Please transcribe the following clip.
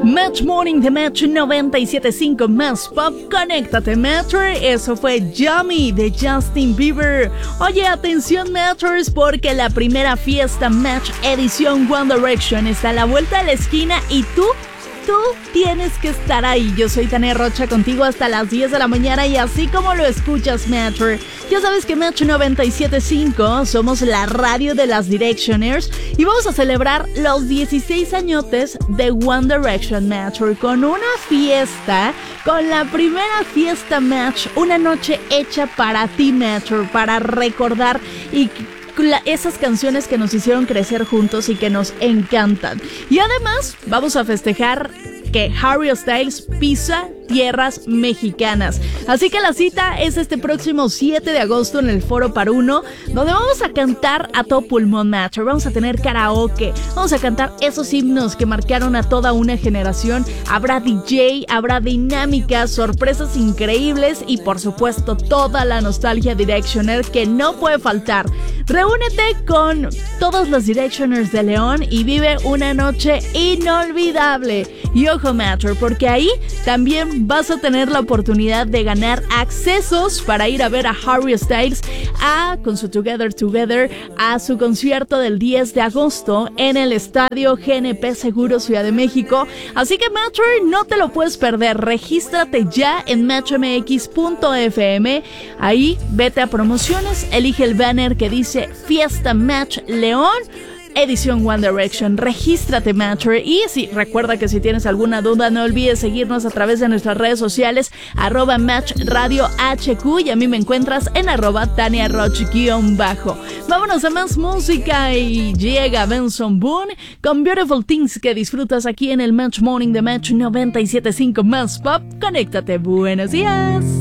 Match Morning de Match 97.5 más Pop. Conéctate, Matcher. Eso fue Yummy de Justin Bieber. Oye, atención, Matchers, porque la primera fiesta Match edición One Direction está a la vuelta de la esquina y tú tienes que estar ahí. Yo soy Tania Rocha, contigo hasta las 10 de la mañana y así como lo escuchas, Matcher, ya sabes que Match 97.5 somos la radio de las Directioners y vamos a celebrar los 16 añotes de One Direction, Matcher, con una fiesta, con la primera fiesta Match, una noche hecha para ti, Matcher, para recordar y esas canciones que nos hicieron crecer juntos y que nos encantan. Y además vamos a festejar que Harry Styles pisa tierras mexicanas. Así que la cita es este próximo 7 de agosto en el Foro Paruno, donde vamos a cantar a todo pulmón, Matcher. Vamos a tener karaoke, vamos a cantar esos himnos que marcaron a toda una generación. Habrá DJ, habrá dinámicas, sorpresas increíbles y por supuesto toda la nostalgia Directioner que no puede faltar. Reúnete con todos los Directioners de León y vive una noche inolvidable. Y ojo, Matcher, porque ahí también vas a tener la oportunidad de ganar accesos para ir a ver a Harry Styles con su Together, a su concierto del 10 de agosto en el estadio GNP Seguro Ciudad de México. Así que, Matcher, no te lo puedes perder. Regístrate ya en matchmx.fm. Ahí vete a promociones, elige el banner que dice Fiesta Match León edición One Direction. Regístrate, Matcher. Y sí, recuerda que si tienes alguna duda, no olvides seguirnos a través de nuestras redes sociales, @MatchRadioHQ, y a mí me encuentras en @TaniaRoch_. Vámonos a más música y llega Benson Boone con Beautiful Things, que disfrutas aquí en el Match Morning de Match 97.5 más Pop. Conéctate. Buenos días.